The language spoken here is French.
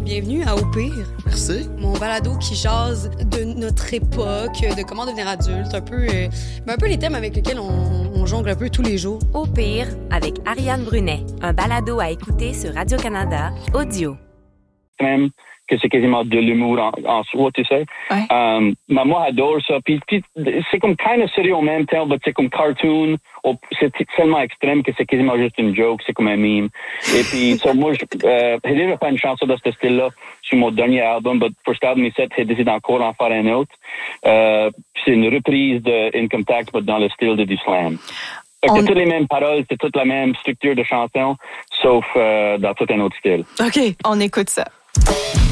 Bienvenue à Au pire. Merci. Mon balado qui jase de notre époque, de comment devenir adulte, un peu les thèmes avec lesquels on jongle un peu tous les jours. Au pire, avec Ariane Brunet, un balado à écouter sur Radio-Canada, audio. Même que c'est quasiment de l'humour en soi, tu sais. Ouais. Moi, j'adore ça. Puis c'est comme kind of sérieux en même temps, mais c'est comme cartoon. C'est tellement extrême que c'est quasiment juste une joke. C'est comme un meme. Et puis, moi, j'ai déjà fait une chanson de ce style-là sur mon dernier album, mais pour cet album, j'ai décidé encore d'en faire un autre. C'est une reprise de Income Tax, mais dans le style de du slam. C'est toutes les mêmes paroles, c'est toute la même structure de chanson, sauf dans tout un autre style. OK, on écoute ça.